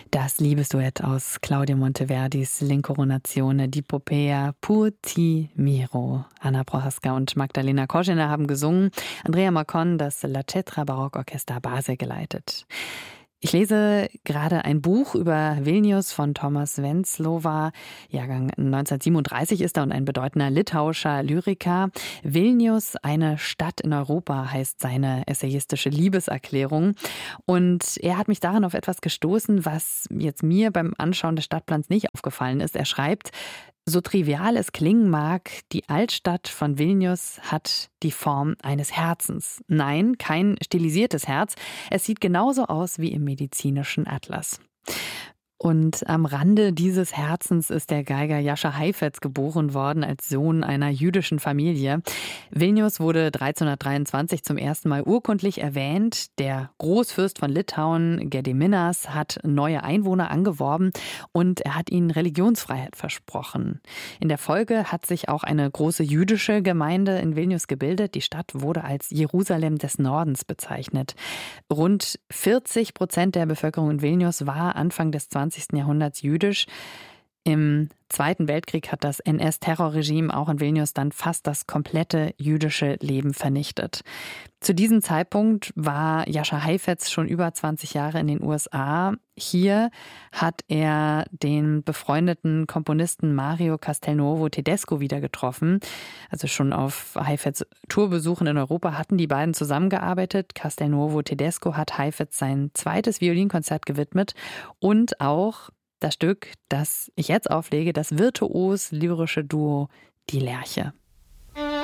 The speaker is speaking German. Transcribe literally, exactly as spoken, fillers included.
Das Liebesduett aus Claudio Monteverdis L'Incoronazione di Popea pur ti miro. Anna Prohaska und Magdalena Koschiner haben gesungen, Andrea Marcon das La Cetra Barockorchester Basel geleitet. Ich lese gerade ein Buch über Vilnius von Thomas Venclova. Jahrgang neunzehnhundertsiebenunddreißig ist er und ein bedeutender litauischer Lyriker. Vilnius, eine Stadt in Europa, heißt seine essayistische Liebeserklärung. Und er hat mich darin auf etwas gestoßen, was jetzt mir beim Anschauen des Stadtplans nicht aufgefallen ist. Er schreibt: So trivial es klingen mag, die Altstadt von Vilnius hat die Form eines Herzens. Nein, kein stilisiertes Herz. Es sieht genauso aus wie im medizinischen Atlas. Und am Rande dieses Herzens ist der Geiger Jascha Heifetz geboren worden als Sohn einer jüdischen Familie. Vilnius wurde dreizehnhundertdreiundzwanzig zum ersten Mal urkundlich erwähnt. Der Großfürst von Litauen, Gediminas, hat neue Einwohner angeworben und er hat ihnen Religionsfreiheit versprochen. In der Folge hat sich auch eine große jüdische Gemeinde in Vilnius gebildet. Die Stadt wurde als Jerusalem des Nordens bezeichnet. Rund vierzig Prozent der Bevölkerung in Vilnius war Anfang des zwanzigsten Jahrhunderts jüdisch. Im Zweiten Weltkrieg hat das N S-Terrorregime auch in Vilnius dann fast das komplette jüdische Leben vernichtet. Zu diesem Zeitpunkt war Jascha Heifetz schon über zwanzig Jahre in den U S A. Hier hat er den befreundeten Komponisten Mario Castelnuovo Tedesco wieder getroffen. Also schon auf Heifetz Tourbesuchen in Europa hatten die beiden zusammengearbeitet. Castelnuovo Tedesco hat Heifetz sein zweites Violinkonzert gewidmet und auch das Stück, das ich jetzt auflege, das virtuos-lyrische Duo Die Lerche.